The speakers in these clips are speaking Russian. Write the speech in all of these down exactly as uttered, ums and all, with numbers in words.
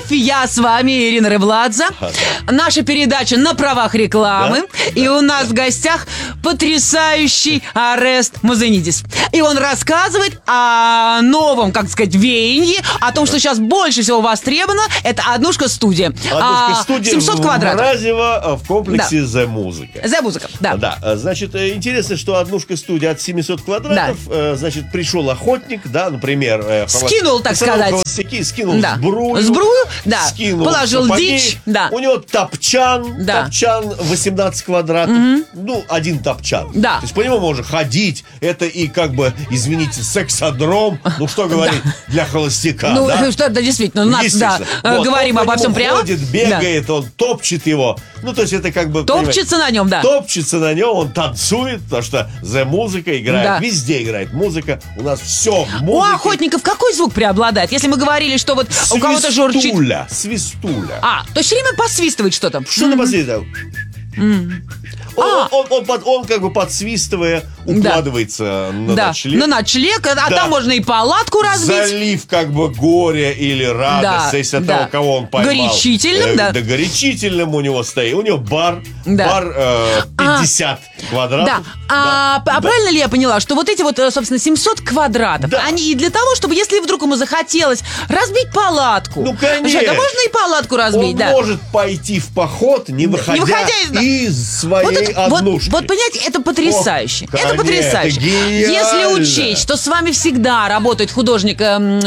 я с вами, Ирина Рыбладзе. Наша передача на правах рекламы. Да? И Да. у нас в гостях потрясающий Орест Музенидис. И он рассказывает о новом, как сказать, веянии, о том, что сейчас больше всего востребовано. Это однушка-студия. Однушка-студия семьсот квадратов. в Мразево в комплексе «The Musica». «The Musica», да. Да, значит, интересно, что однушка-студия от семисот квадратов, да. Значит, пришел охотник, да, например... Скинул, так сказать. Холостяки, скинул да. сбрую. Сбрую, да. Скинул положил сапоги. дичь, да. У него топчан, да. топчан восемнадцать квадратов. Угу. Ну, один топчан. Да. То есть по нему можно ходить. Это и, как бы, извините, сексодром. Ну, что говорить, да. для холостяка, ну, да? Ну, что, да, действительно, у нас, да, вот, говорим обо всем прямо. Он ходит, бегает, да. он топчет его. Ну, то есть это как бы... Топчется на нем, да. Топчется на нем, он танцует, потому что «The Musica» играет. Да. Везде играет музыка. У нас все в музыке. У охотников какой звук преобладает? Если мы говорили, что вот свистуля, у кого-то журчит... Свистуля, свистуля. А, то все время посвистывает что-то. Что-то mm-hmm. посвистывает. Mm-hmm. Он, а. он, он, он, он как бы подсвистывая укладывается да. на да. ночлег. На ночлег, а да. там можно и палатку разбить. Залив как бы горе или радость, да. если да. того, кого он поймал. Горячительным, э, да. Да, горячительным у него стоит. У него бар, да. бар э, пятьдесят а. квадратов. Да. А, да. а да. правильно ли я поняла, что вот эти вот, собственно, семьсот квадратов, да. они и для того, чтобы, если вдруг ему захотелось разбить палатку. Ну, конечно. Да можно и палатку разбить, он да. может пойти в поход, не выходя, не выходя из... из своей вот это, однушки. Вот, вот, понимаете, это потрясающе. О, это потрясающе. Это Если учесть, что с вами всегда работает художник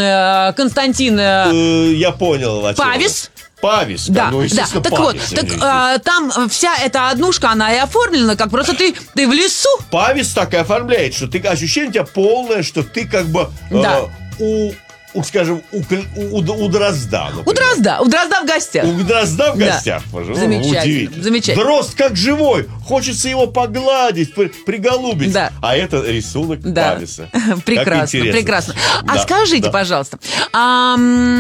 э, Константин... Э, Я понял. Павис. Павис, да, ну, да. Так Павис, вот, так, а, там вся эта однушка, она и оформлена, как просто ты, ты в лесу. Павис так и оформляет, что ты ощущение у тебя полное, что ты как бы да. э, у, скажем, у, у, у Дрозда. Например. У Дрозда, у Дрозда в гостях. У Дрозда в гостях, да. пожалуйста. Замечательно, замечательно. Дрозд как живой, хочется его погладить, при, приголубить. Да. А это рисунок да. Пависа. Прекрасно, прекрасно. Да. А скажите, да. пожалуйста, а,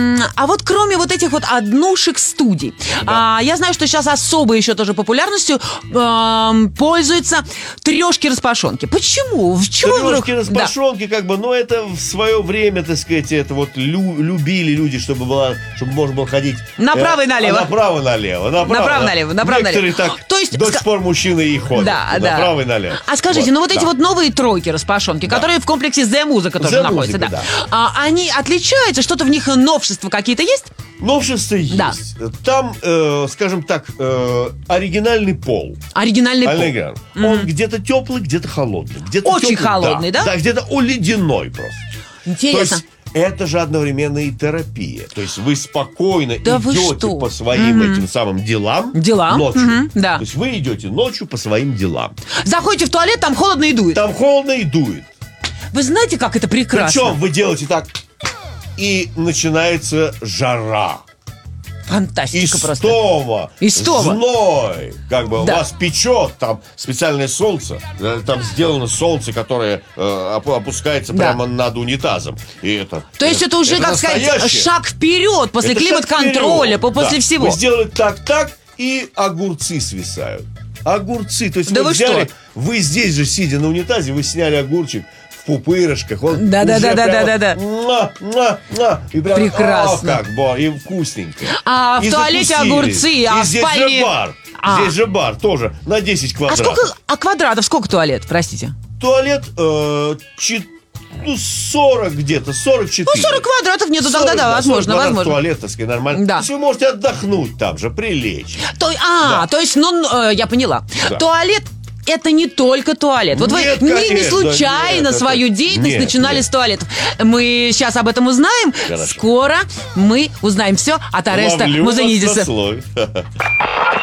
а вот кроме вот этих вот однушек студий, да. а, я знаю, что сейчас особой еще тоже популярностью а, пользуются трешки-распашонки. Почему? В чем Трешки-распашонки, да. как бы, ну, это в свое время, так сказать, это вот лю- любили люди, чтобы была, чтобы можно было ходить направо и налево. А направо-налево. Направо-налево. Некоторые так То есть, до сих пор мужчины и ходят. Да, направо да. и налево. А скажите, вот, ну вот да. эти вот новые тройки-распашонки, да. которые в комплексе «The Musica» тоже The находятся, Musica, да. да. А, они отличаются? Что-то в них новшества какие-то есть? Новшества да. есть. Там, э, скажем так, э, оригинальный пол. Оригинальный пол. Mm-hmm. Он где-то теплый, где-то холодный. Где-то Очень теплый, холодный, да? Да, да где-то о, ледяной просто. Интересно. То есть, это же одновременно и терапия. То есть вы спокойно да идете по своим mm-hmm. этим самым делам, делам? ночью. Mm-hmm. Да. То есть вы идете ночью по своим делам. Заходите в туалет, там холодно и дует. Там холодно и дует. Вы знаете, как это прекрасно? Причем вы делаете так, и начинается жара. Фантастика Истома, просто. Истома. Зной. Как бы да. вас печет, там специальное солнце. Там сделано солнце, которое э, опускается да. прямо над унитазом. И это, То есть это уже, это как настоящее. сказать, шаг вперед после это климат-контроля, после да. всего. Вы сделали так-так, и огурцы свисают. Огурцы. То есть да вы вы взяли, что? вы здесь же, сидя на унитазе, вы сняли огурчик в пупырышках. Он да, да, да, да, да, да, да. Муа, муа, муа, и прям, прекрасно. О, как бо, и вкусненько. А и в туалете огурцы, а и в здесь спальне... же бар. А. Здесь же бар тоже на десять квадратов. А сколько, а квадратов, сколько туалет, простите? Туалет э, чет, ну, сорок где-то, сорок четыре. Ну, сорок квадратов нету, тогда да, возможно, возможно. Туалет, так сказать, нормально. Да. То есть вы можете отдохнуть там же, прилечь. То, а, да. то есть, ну, э, я поняла. Да. Туалет это не только туалет. Вот нет, вы конечно, не, не случайно нет, свою это... деятельность нет, начинали нет. с туалетов. Мы сейчас об этом узнаем. Хорошо. Скоро мы узнаем все от Ореста Музенидиса.